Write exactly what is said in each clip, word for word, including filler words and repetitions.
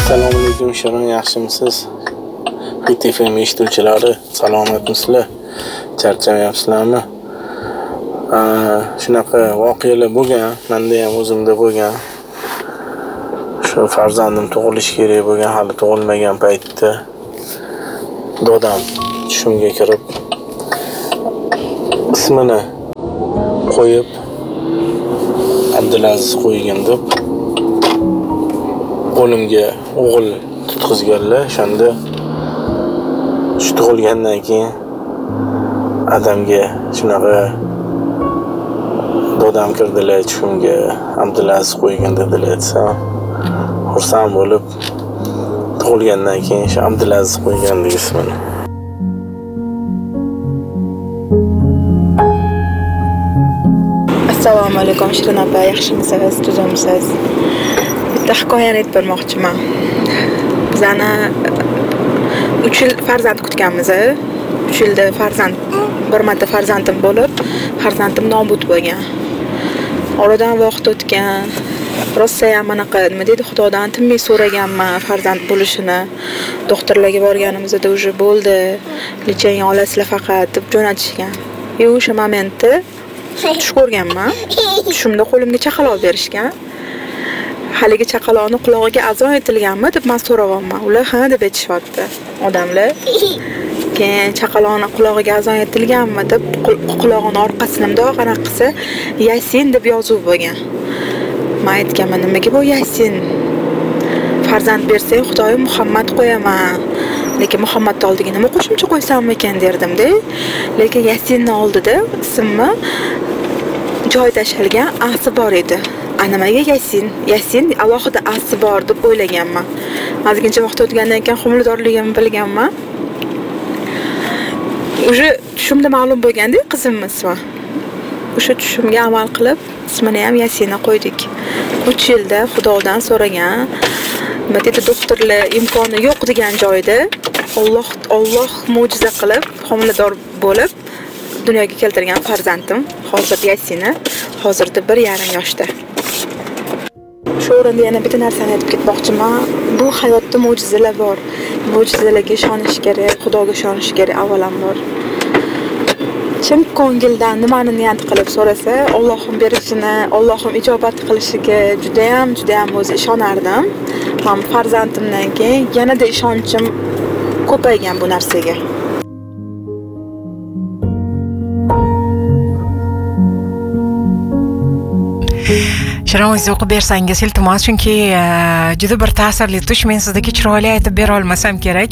Assalomu alaykum Shirin, yaxshimisiz? Hit F M eshituvchilari, salomatmisizlar? Charchamayapsizlarmi? Shunaqa voqealar bo'lgan, menda ham o'zimda bo'lgan. Shu farzandim tug'ilishi kerak bo'lgan, hali tug'ilmagan paytda dadam tushimga kirib ismini qo'yib Abdulaziz qo'ygan deb o'limga o'g'il tutqizganlar. O'shanda shu tug'ilgandan keyin adamga shunaqa dadam kirdilar tushimga, Abdulaziz qo'ygan dedilar desam, xursand bo'lib tug'ilgandan keyin shu Abdulaziz qo'ygandik ismini. Assalomu alaykum Shirin opa, yaxshimisiz, tuzimsiz? Bitta hikoyani aytib bermoqchiman. Bizani uch yil farzand kutganmiz. uch yilda farzand, bir marta farzandim bo'lib, farzandim nobud bo'lgan. Oradan vaqt o'tgan. Rosa ham anaqa nima deydi, Xudodan tinmay so'raganman farzand bo'lishini. Doktorlarga borganimizda уже bo'ldi, lecheniya olasizlar faqat deb jo'natishgan. E o'sha momentda tush ko'rganman. Tushimda qo'limga chaqaloq berishgan. Haligi chaqaloqni qulog'iga azon aytilganmi deb men so'rayapman. Ular ha deb aytishyapti odamlar. Keyin chaqaloqni qulog'iga azon aytilganmi deb qulog'ining orqasini mundoq qana qilsa, Yasin deb yozuv bo'lgan. Men aytganman, nimaga bu Yasin? Farzand bersang Xudoyim Muhammad qo'yaman. Lekin Muhammadni oldiga nima qo'shimcha qo'ysam ekan derdim-da. Lekin Yasinning oldida ismni joy tashalgan asi bor edi. Animaga Yasin, Yasin alohida asi bor deb o'ylaganman. Ozgincha vaqt o'tgandan keyin homiladorligimni bilganman. O'sha tushimda ma'lum bo'lganda qizimning ismi. O'sha tushimga amal qilib ismini ham Yasinni qo'ydik. uch yilda Xudodan so'ragan, nima dedi, doktorlar imkoni yo'q degan joyda Alloh Alloh mo'jiza qilib homilador bo'lib dunyoga keltirgan farzandim hozir Yasinni, hozirda bir yarim yoshda. Shu o'rinda yana bitta narsani aytib ketmoqchiman. Bu hayotda mo'jizalar bor. Mo'jizalarga ishonish kerak, Xudoga ishonish kerak avvalambor. Kim ko'ngildan nimani niyat qilib so'rasa, Allohim berishini, Allohim ijobat qilishiga juda ham, juda ham o'zi ishonardim. Men farzandimdan keyin yanada ishonchim ko'paygan bu narsaga. Shirin, o'zingiz o'qib bersangiz iltimos, chunki juda bir ta'sirli tush. Men sizdagi chiroyli aytib bera olmasam kerak.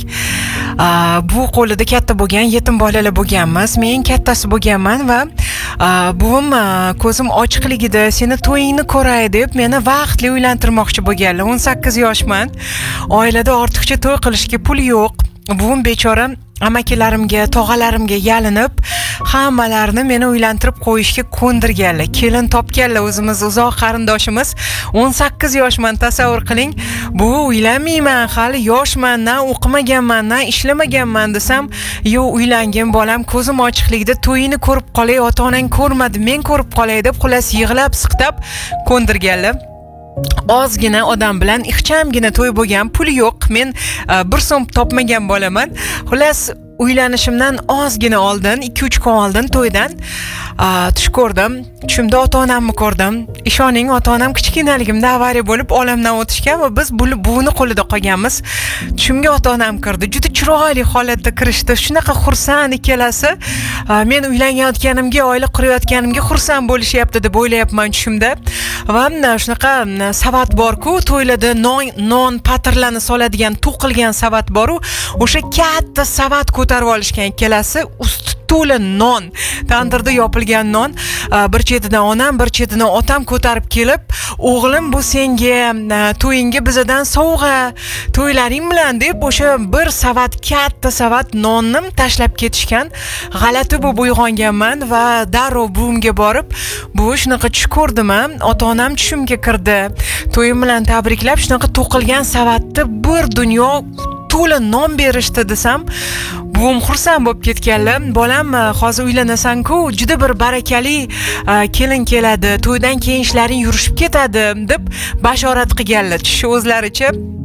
Bu qo'lida katta bo'lgan yetim bolalar bo'lganmiz. Men kattasi bo'lganman va buvim ko'zim ochiqligida seni to'yingni ko'ray deb meni vaqtli uylantirmoqchi bo'lganlar. o'n sakkiz yoshman. Oilada ortiqcha to'y qilishga pul yo'q. Buvim bechora amakilarimga, tog'alarimga yalinib, hammalarini meni uylantirib qo'yishga ko'ndirganlar. Kelin topganlar, o'zimiz uzoq qarindoshimiz. o'n sakkiz yoshman, tasavvur qiling. Bu uylanmayman, hali yoshman, na o'qimaganman, na ishlamaganman desam, "Yo, uylangin bolam, ko'zim ochiqligida to'yini ko'rib qolay, ota-onang ko'rmadi, men ko'rib qolay" deb xullas yig'lab, siqtab ko'ndirganlar. Ozgina odam bilan ixchamgina to'y bo'lgan, pul yo'q. Men bir so'm topmagan bolaman. Xullas uylanishimdan ozgina oldin, ikki uch kun oldin to'ydan tush ko'rdim. Tushimda ota-onamni ko'rdim. Ishoning, ota-onam kichkinaligimda avariya bo'lib olamdan o'tishgan va biz buvini qo'lida qolganmiz. Tushimga ota-onam kirdi. Juda chiroyli holatda kirishdi. Shunaqa xursand ikkalasi. Men uylanayotganimga, oila qurayotganimga xursand bo'lishyapti deb o'ylayapman tushimda. Va shunaqa savat bor-ku, to'ylarda non, non patirlarni soladigan to'qilgan savat bor-u, o'sha katta savat ko'tarib olishgan ikkalasi, usti to'la non, tandirda yopilgan non. Bir chetidan onam, bir chetidan otam ko'tarib kelib, "O'g'lim, bu senga to'yingga bizadan sovg'a, to'ylaring bilan" deb o'sha bir savat, katta savat nonni tashlab ketishgan. G'alati bo'lib uyg'onganman va darrov buvimga borib, "Bu shunaqa tush ko'rdim, ota-onam tushimga kirdi. To'yim bilan tabriklab, shunaqa to'qilgan savatni bir dunyo to'la non berishdi" desam, buvim xursand bo'lib ketganlar. "Bolam, hozir uylanasan-ku, juda bir barakali kelin keladi, to'ydan keyin ishlaring yurishib ketadi" deb bashorat qilganlar. Shu o'zlaricha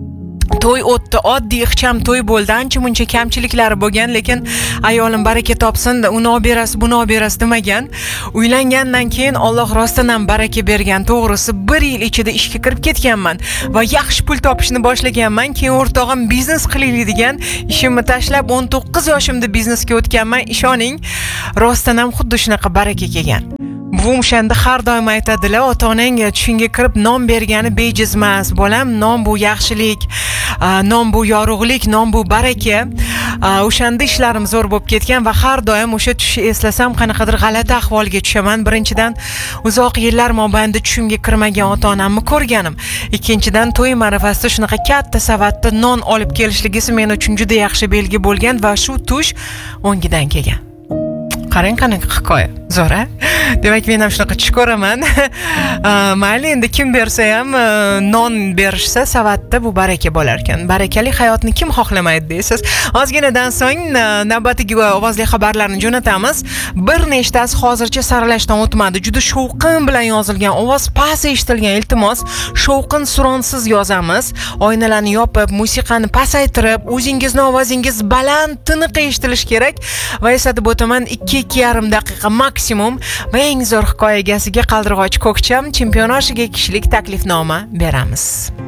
to'y o'tdi, oddiy ixcham to'y bo'ldi, ancha muncha kamchiliklari bo'lgan, lekin ayolim baraka topsin, uni olib berasiz, buni olib berasiz demagan. Uylangandan keyin Alloh rostdan ham baraka bergan. To'g'risi bir yil ichida ishga kirib ketganman va yaxshi pul topishni boshlaganman. Keyin o'rtog'im biznes qilaylik degan, ishimni tashlab o'n to'qqiz yoshimda biznesga o'tganman. Ishoning, rostdan ham xuddi shunaqa baraka kelgan. Buvim o'shanda har doim aytadilar, ota-onang tushingga kirib non bergani bejiz emas. Bolam, non bu yaxshilik, non bu yorug'lik, non bu baraka. O'shanda ishlarim zo'r bo'lib ketgan va har doim o'sha tushni eslasam qanaqadir g'alati ahvolga tushaman. Birinchidan, uzoq yillar mobaynida tushimga kirmagan ota-onamni ko'rganim. Ikkinchidan, to'y marafasida shunaqa katta savatda non olib kelishligisi men uchun juda yaxshi belgi bo'lgan va shu tush o'ngidan kelgan. Qarang qanaqa hikoya. Zo'r, a? Demak, men ham shunaqa tush ko'raman. Mayli, endi kim bersa ham non berishsa savatda bu baraka bo'lar ekan. Barakali hayotni kim xohlamaydi deysiz? Ozginadan so'ng navbatdagi ovozli xabarlarni jo'natamiz. Bir nechtasi hozircha saralashdan o'tmadi. Juda shovqin bilan yozilgan, ovoz past eshitilgan. Iltimos, shovqin suronsiz yozamiz. Oynalarni yopib, musiqani pasaytirib, o'zingizni ovozingiz baland, tiniq eshitilishi kerak. Va eslatib o'taman, ikki ikki yarim daqiqa maksimum va eng zo'r hikoya egasiga qaldirg'och ko'kcham chempionat kishilik taklifnoma beramiz.